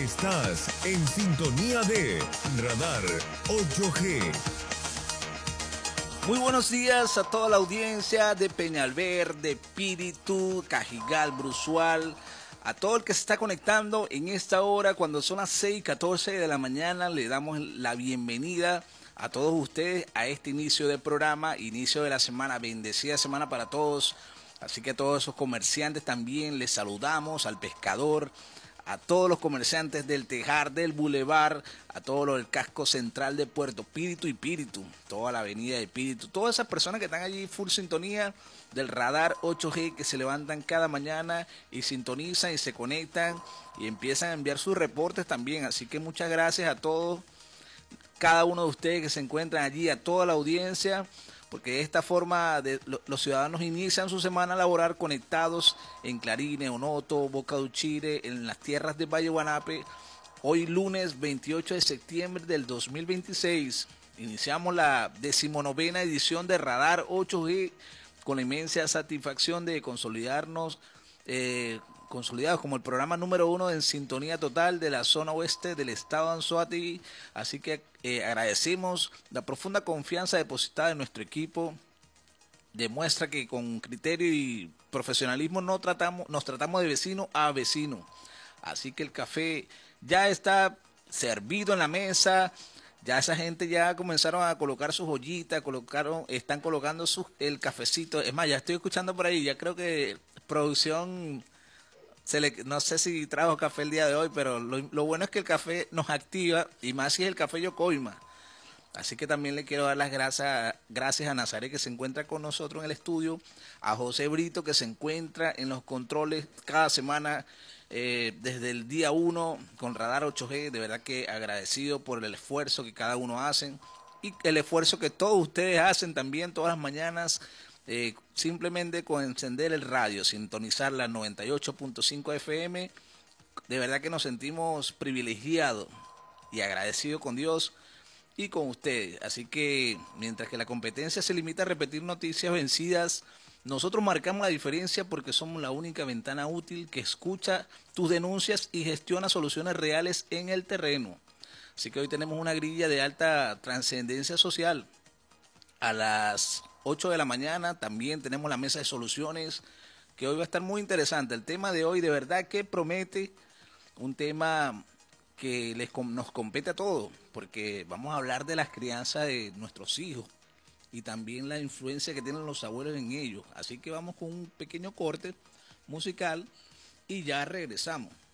Estás en sintonía de Radar 8G. Muy buenos días a toda la audiencia de Peñalver, de Píritu, Cajigal, Brusual, a todo el que se está conectando en esta hora cuando son las 6:14 de la mañana. Le damos la bienvenida a todos ustedes a este inicio de programa, inicio de la semana, bendecida semana para todos. Así que a todos esos comerciantes también les saludamos, al pescador, a todos los comerciantes del Tejar, del Boulevard, a todos los del casco central de Puerto Píritu y Píritu, toda la avenida de Píritu, todas esas personas que están allí full sintonía del Radar 8G, que se levantan cada mañana y sintonizan y se conectan y empiezan a enviar sus reportes también. Así que muchas gracias a todos, cada uno de ustedes que se encuentran allí, a toda la audiencia, porque de esta forma los ciudadanos inician su semana laboral conectados en Clarines, Onoto, Boca de Uchire, en las tierras de Valle Guanape. Hoy lunes 28 de septiembre del 2026 iniciamos la 19ª edición de Radar 8G con la inmensa satisfacción de consolidarnos consolidados como el programa número 1 en sintonía total de la zona oeste del estado de Anzoátegui. Así que agradecemos la profunda confianza depositada en nuestro equipo. Demuestra que con criterio y profesionalismo nos tratamos de vecino a vecino. Así que el café ya está servido en la mesa. Ya esa gente ya comenzaron a colocar sus ollitas, están colocando el cafecito. Es más, ya estoy escuchando por ahí, ya creo que producción no sé si trajo café el día de hoy, pero lo bueno es que el café nos activa, y más si es el café Yocoima. Así que también le quiero dar las gracias a Nazaret, que se encuentra con nosotros en el estudio, a José Brito, que se encuentra en los controles cada semana, desde el día 1 con Radar 8G. De verdad que agradecido por el esfuerzo que cada uno hace y el esfuerzo que todos ustedes hacen también todas las mañanas. Simplemente con encender el radio, sintonizar la 98.5 FM, de verdad que nos sentimos privilegiados y agradecidos con Dios y con ustedes. Así que mientras que la competencia se limita a repetir noticias vencidas, nosotros marcamos la diferencia porque somos la única ventana útil que escucha tus denuncias y gestiona soluciones reales en el terreno. Así que hoy tenemos una grilla de alta trascendencia social. A las 8 de la mañana también tenemos la mesa de soluciones, que hoy va a estar muy interesante. El tema de hoy de verdad que promete un tema que nos compete a todos, porque vamos a hablar de las crianzas de nuestros hijos y también la influencia que tienen los abuelos en ellos. Así que vamos con un pequeño corte musical y ya regresamos.